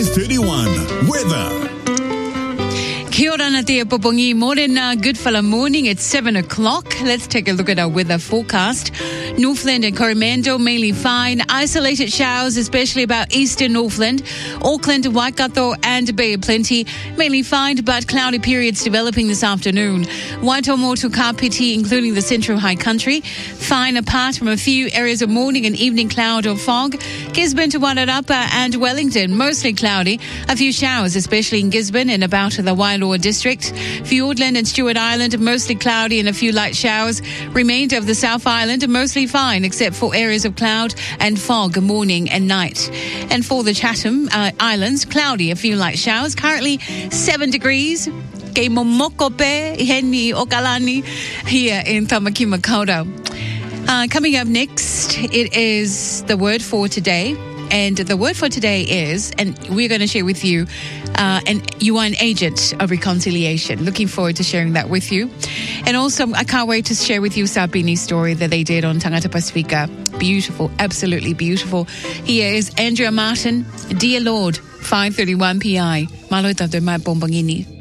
5:31. Weather. Kia ora na te popongi morena, good fella morning. It's 7 o'clock. Let's take a look at our weather forecast. Northland and Coromandel, mainly fine. Isolated showers, especially about eastern Northland. Auckland, Waikato and Bay of Plenty, mainly fine, but cloudy periods developing this afternoon. Waitomo to Kapiti, including the central high country. Fine apart from a few areas of morning and evening cloud or fog. Gisborne to Wairarapa and Wellington, mostly cloudy. A few showers, especially in Gisborne and about the Wailoa district. Fiordland and Stewart Island, mostly cloudy and a few light showers. Remainder of the South Island, mostly fine, except for areas of cloud and fog morning and night. And for the Chatham Islands, cloudy, a few light showers. Currently 7 degrees. Kei momokope, heni okalani, here in Tamaki Makaurau. Coming up next, it is the word for today. And the word for today is, and we're going to share with you, and you are an agent of reconciliation. Looking forward to sharing that with you. And also, I can't wait to share with you Sabini's story that they did on Tangata Pasifika. Beautiful, absolutely beautiful. Here is Andrea Martin, Dear Lord, 5:31 p.m. Malo tato mai bombangini.